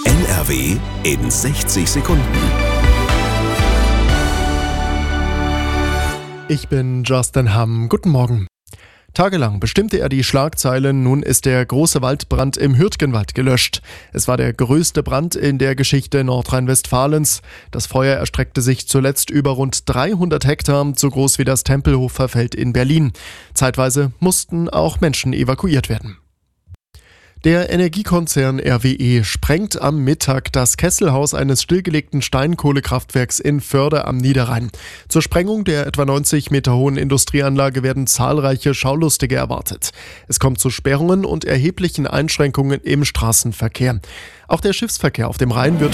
NRW in 60 Sekunden. Ich bin Justin Hamm. Guten Morgen. Tagelang bestimmte er die Schlagzeilen, nun ist der große Waldbrand im Hürtgenwald gelöscht. Es war der größte Brand in der Geschichte Nordrhein-Westfalens. Das Feuer erstreckte sich zuletzt über rund 300 Hektar, so groß wie das Tempelhofer Feld in Berlin. Zeitweise mussten auch Menschen evakuiert werden. Der Energiekonzern RWE sprengt am Mittag das Kesselhaus eines stillgelegten Steinkohlekraftwerks in Förde am Niederrhein. Zur Sprengung der etwa 90 Meter hohen Industrieanlage werden zahlreiche Schaulustige erwartet. Es kommt zu Sperrungen und erheblichen Einschränkungen im Straßenverkehr. Auch der Schiffsverkehr auf dem Rhein wird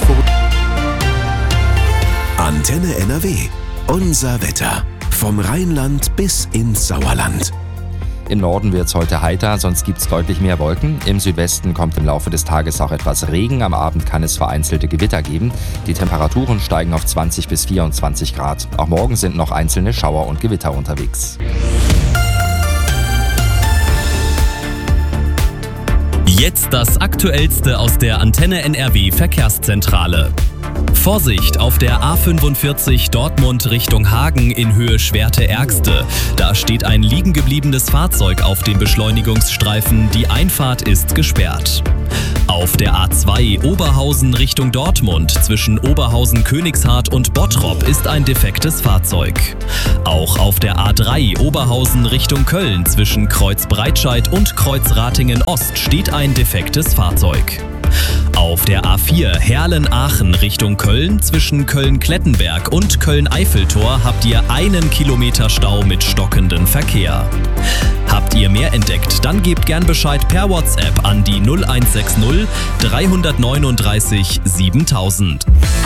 Antenne NRW. Unser Wetter. Vom Rheinland bis ins Sauerland. Im Norden wird es heute heiter, sonst gibt es deutlich mehr Wolken. Im Südwesten kommt im Laufe des Tages auch etwas Regen. Am Abend kann es vereinzelte Gewitter geben. Die Temperaturen steigen auf 20 bis 24 Grad. Auch morgen sind noch einzelne Schauer und Gewitter unterwegs. Jetzt das Aktuellste aus der Antenne NRW Verkehrszentrale. Vorsicht auf der A45 Dortmund Richtung Hagen in Höhe Schwerte-Ergste. Da steht ein liegengebliebenes Fahrzeug auf dem Beschleunigungsstreifen. Die Einfahrt ist gesperrt. Auf der A2 Oberhausen Richtung Dortmund zwischen Oberhausen-Königshardt und Bottrop ist ein defektes Fahrzeug. Auch auf der A3 Oberhausen Richtung Köln zwischen Kreuz Breitscheid und Kreuz Ratingen Ost steht ein defektes Fahrzeug. Auf der A4 Herlen-Aachen Richtung Köln zwischen Köln-Klettenberg und Köln-Eiffeltor habt ihr 1 Kilometer Stau mit stockendem Verkehr. Habt ihr mehr entdeckt, dann gebt gern Bescheid per WhatsApp an die 0160 339 7000.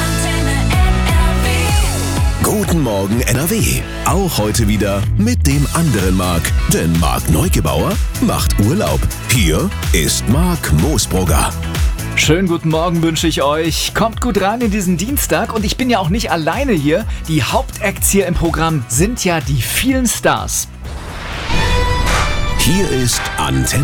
Guten Morgen NRW. Auch heute wieder mit dem anderen Marc. Denn Marc Neugebauer macht Urlaub. Hier ist Marc Moosbrugger. Schönen guten Morgen wünsche ich euch. Kommt gut rein in diesen Dienstag und ich bin ja auch nicht alleine hier. Die Hauptacts hier im Programm sind ja die vielen Stars. Hier ist Antenne.